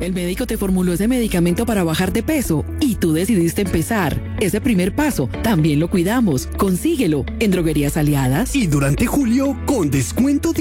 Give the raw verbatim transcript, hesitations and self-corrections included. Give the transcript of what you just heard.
El médico te formuló ese medicamento para bajar de peso y tú decidiste empezar. Ese primer paso también lo cuidamos. Consíguelo en Droguerías Aliadas. Y durante julio, con descuento de